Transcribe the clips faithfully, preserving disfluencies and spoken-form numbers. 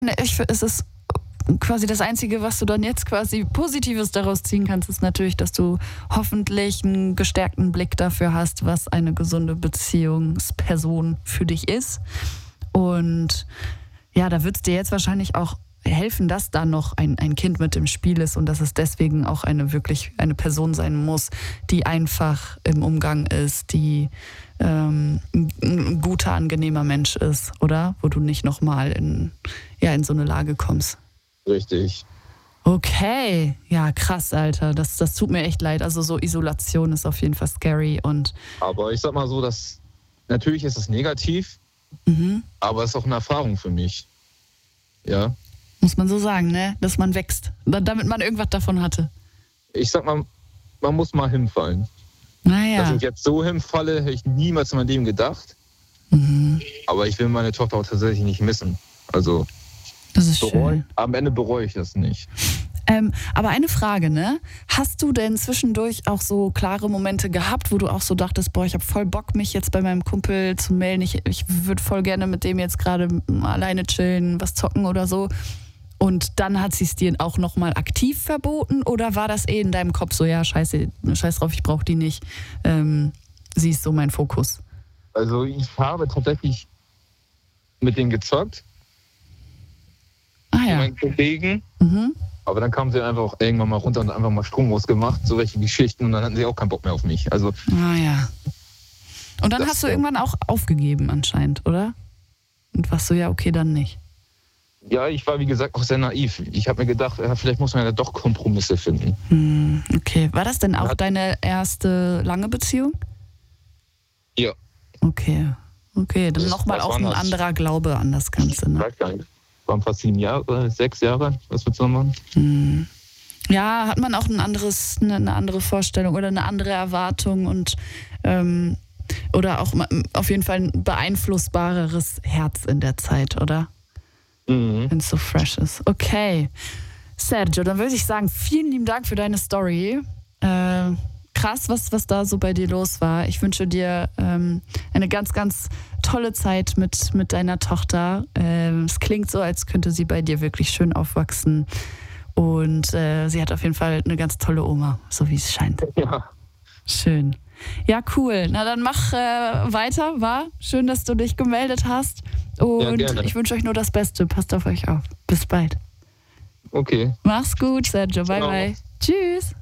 Ich, es ist quasi das Einzige, was du dann jetzt quasi Positives daraus ziehen kannst, ist natürlich, dass du hoffentlich einen gestärkten Blick dafür hast, was eine gesunde Beziehungsperson für dich ist. Und ja, da wird es dir jetzt wahrscheinlich auch helfen, dass da noch ein, ein Kind mit im Spiel ist und dass es deswegen auch eine wirklich eine Person sein muss, die einfach im Umgang ist, die ähm, ein guter, angenehmer Mensch ist, oder? Wo du nicht nochmal in, ja, in so eine Lage kommst. Richtig. Okay, ja krass, Alter. Das, das tut mir echt leid. Also so Isolation ist auf jeden Fall scary. Und Aber ich sag mal so, dass natürlich ist es negativ, mhm. aber es ist auch eine Erfahrung für mich. Ja. Muss man so sagen, ne? Dass man wächst, damit man irgendwas davon hatte. Ich sag mal, man muss mal hinfallen. Naja. Dass ich jetzt so hinfalle, hätte ich niemals in meinem Leben gedacht. Mhm. Aber ich will meine Tochter auch tatsächlich nicht missen. Also das ist bereu, schön. Am Ende bereue ich das nicht. Ähm, aber eine Frage, ne? Hast du denn zwischendurch auch so klare Momente gehabt, wo du auch so dachtest, boah, ich habe voll Bock, mich jetzt bei meinem Kumpel zu melden. Ich, ich würde voll gerne mit dem jetzt gerade alleine chillen, was zocken oder so. Und dann hat sie es dir auch nochmal aktiv verboten? Oder war das eh in deinem Kopf so, ja, scheiße, scheiß drauf, ich brauche die nicht. Ähm, sie ist so mein Fokus. Also ich habe tatsächlich mit denen gezockt. Ah Mit ja. meinen Kollegen. Mhm. Aber dann kamen sie einfach irgendwann mal runter und einfach mal Strom ausgemacht, so welche Geschichten. Und dann hatten sie auch keinen Bock mehr auf mich. Also, ah ja. Und dann das hast du so. irgendwann auch aufgegeben anscheinend, oder? Und warst du, ja, okay, dann nicht. Ja, ich war wie gesagt auch sehr naiv. Ich habe mir gedacht, ja, vielleicht muss man ja doch Kompromisse finden. Hm, okay. War das denn auch Hat- deine erste lange Beziehung? Ja. Okay. Okay, dann Das- nochmal das auch waren ein das- anderer Glaube an das Ganze, Ich ne? weiß gar nicht. Waren fast sieben Jahre, sechs Jahre, was würdest du machen? Hm. Ja, hat man auch ein anderes, eine, eine andere Vorstellung oder eine andere Erwartung und ähm, oder auch ma- auf jeden Fall ein beeinflussbareres Herz in der Zeit, oder? Mhm. Wenn es so fresh ist. Okay. Sergio, dann würde ich sagen, vielen lieben Dank für deine Story. Äh, krass, was, was da so bei dir los war. Ich wünsche dir ähm, eine ganz, ganz tolle Zeit mit, mit deiner Tochter. Ähm, es klingt so, als könnte sie bei dir wirklich schön aufwachsen. Und äh, sie hat auf jeden Fall eine ganz tolle Oma, so wie es scheint. Ja. Schön. Ja, cool. Na dann mach äh, weiter, war? Schön, dass du dich gemeldet hast. Und Ja, gerne. ich wünsche euch nur das Beste. Passt auf euch auf. Bis bald. Okay. Mach's gut, Sergio. Bye, Ciao. bye. Tschüss.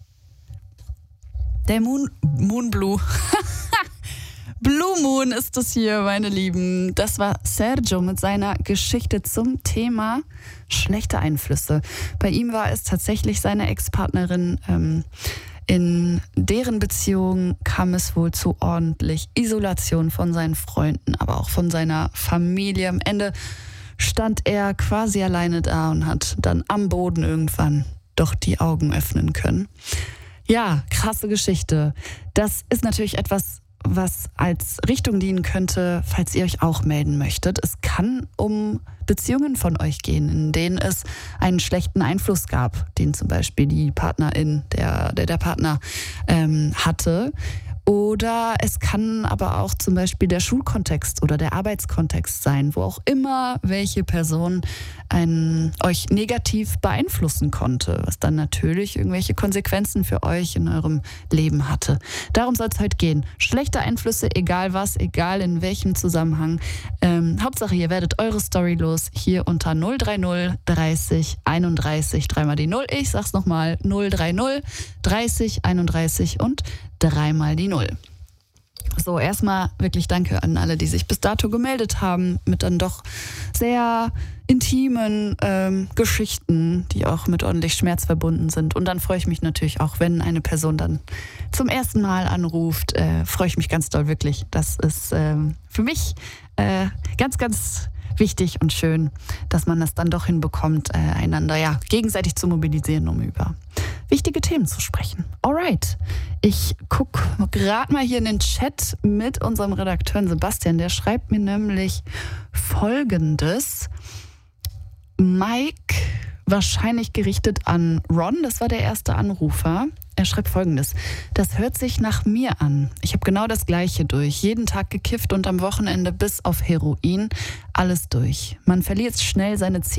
Der Moon, Moon Blue. Blue Moon ist es hier, meine Lieben. Das war Sergio mit seiner Geschichte zum Thema schlechte Einflüsse. Bei ihm war es tatsächlich seine Ex-Partnerin. Ähm, in deren Beziehung kam es wohl zu ordentlich Isolation von seinen Freunden, aber auch von seiner Familie. Am Ende stand er quasi alleine da und hat dann am Boden irgendwann doch die Augen öffnen können. Ja, krasse Geschichte. Das ist natürlich etwas, was als Richtung dienen könnte, falls ihr euch auch melden möchtet. Es kann um Beziehungen von euch gehen, in denen es einen schlechten Einfluss gab, den zum Beispiel die Partnerin, der der, der Partner ähm, hatte. Oder es kann aber auch zum Beispiel der Schulkontext oder der Arbeitskontext sein, wo auch immer welche Person einen, euch negativ beeinflussen konnte, was dann natürlich irgendwelche Konsequenzen für euch in eurem Leben hatte. Darum soll es heute gehen. Schlechte Einflüsse, egal was, egal in welchem Zusammenhang. Ähm, Hauptsache, ihr werdet eure Story los hier unter null drei null dreißig einunddreißig, dreimal die Null. Ich sag's nochmal, null drei null dreißig einunddreißig und dreimal die Null. So, erstmal wirklich danke an alle, die sich bis dato gemeldet haben mit dann doch sehr intimen ähm, Geschichten, die auch mit ordentlich Schmerz verbunden sind. Und dann freue ich mich natürlich auch, wenn eine Person dann zum ersten Mal anruft, äh, freue ich mich ganz doll wirklich. Das ist ähm, für mich äh, ganz, ganz wichtig und schön, dass man das dann doch hinbekommt, äh, einander ja gegenseitig zu mobilisieren, um über wichtige Themen zu sprechen. Alright, ich gucke gerade mal hier in den Chat mit unserem Redakteur Sebastian, der schreibt mir nämlich Folgendes. Mike, wahrscheinlich gerichtet an Ron, das war der erste Anrufer. Er schreibt Folgendes: Das hört sich nach mir an. Ich habe genau das Gleiche durch. Jeden Tag gekifft und am Wochenende bis auf Heroin. Alles durch. Man verliert schnell seine Ziele.